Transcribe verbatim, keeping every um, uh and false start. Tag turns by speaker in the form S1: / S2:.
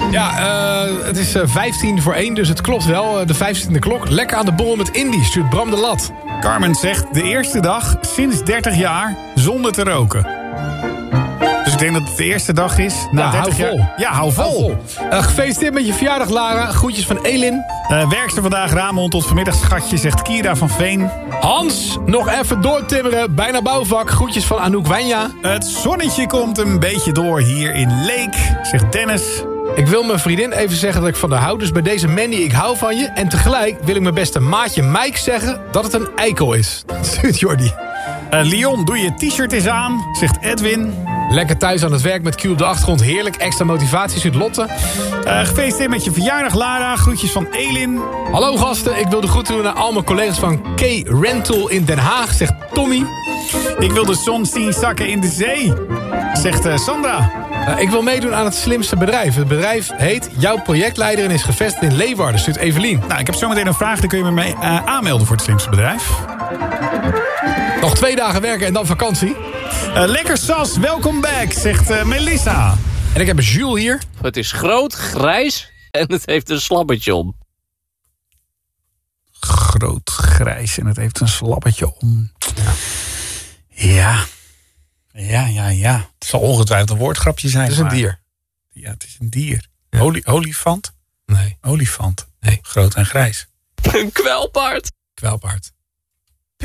S1: Ja, uh, het is uh, vijftien voor één, dus het klopt wel. Uh, de vijftiende klok. Lekker aan de borrel met Indy, stuurt Bram de Lat.
S2: Carmen zegt de eerste dag sinds dertig jaar zonder te roken. Dus ik denk dat het de eerste dag is. Na
S1: ja,
S2: dertig
S1: hou vol.
S2: Jaar. Ja, hou vol.
S1: Hou vol. Uh, gefeliciteerd met je verjaardag, Lara. Groetjes van Elin.
S2: Uh, werkster vandaag, Ramon tot vanmiddag, schatje, zegt Kira van Veen.
S1: Hans, nog even doortimmeren. Bijna bouwvak. Groetjes van Anouk Wijnja.
S2: Het zonnetje komt een beetje door hier in Leek, zegt Dennis.
S1: Ik wil mijn vriendin even zeggen dat ik van haar hou. Dus bij deze Mandy, ik hou van je. En tegelijk wil ik mijn beste maatje Mike zeggen dat het een eikel is. Stuurt Jordi.
S2: Uh, Leon, doe je t-shirt eens aan, zegt Edwin.
S1: Lekker thuis aan het werk met Q op de achtergrond. Heerlijk, extra motivatie, stuurt Lotte.
S2: Uh, gefeliciteerd met je verjaardag, Lara. Groetjes van Elin.
S1: Hallo gasten, ik wil de groeten doen naar al mijn collega's van K Rental in Den Haag, zegt Tommy.
S2: Ik wil de zon zien zakken in de zee, zegt uh, Sandra.
S1: Uh, ik wil meedoen aan het slimste bedrijf. Het bedrijf heet Jouw Projectleider en is gevestigd in Leeuwarden, stuurt Evelien.
S2: Nou, ik heb zometeen een vraag, dan kun je me mee uh, aanmelden voor het slimste bedrijf.
S1: Nog twee dagen werken en dan vakantie.
S2: Uh, lekker Sas, welkom back, zegt uh, Melissa.
S1: En ik heb een Jules hier.
S3: Het is groot, grijs en het heeft een slabbetje om.
S2: Groot, grijs en het heeft een slabbetje om. Ja. Ja. Ja, ja, ja. Het zal ongetwijfeld een woordgrapje zijn.
S1: Het is een
S2: maar...
S1: dier.
S2: Ja, het is een dier.
S1: Ja.
S2: Oli- olifant?
S1: Nee.
S2: Olifant.
S1: Nee.
S2: Groot en grijs.
S3: Een kwelpaard.
S1: Kwelpaard.